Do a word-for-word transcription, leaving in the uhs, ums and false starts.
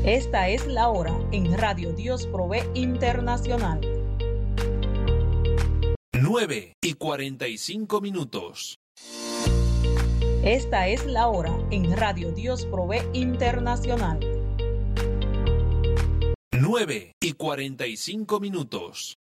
Esta es la hora en Radio Dios Provee Internacional. nueve y cuarenta y cinco minutos. Esta es la hora en Radio Dios Provee Internacional. nueve y cuarenta y cinco minutos.